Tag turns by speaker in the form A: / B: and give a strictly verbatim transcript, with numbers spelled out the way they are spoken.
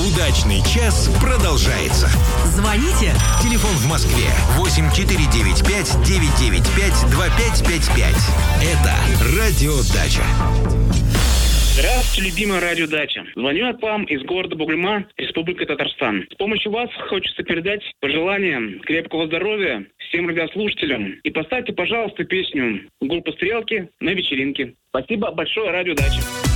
A: Удачный час продолжается.
B: Звоните.
A: Телефон в Москве восемь четыре девять пять девять девять пять два пять пять пять. Это Радио Дача.
C: Здравствуйте, любимая Радио Дача. Звоню от вам из города Бугульма, Республика Татарстан. С помощью вас хочется передать пожелания крепкого здоровья всем радиослушателям. И поставьте, пожалуйста, песню группы «Стрелки» на вечеринке. Спасибо большое, Радио Дача.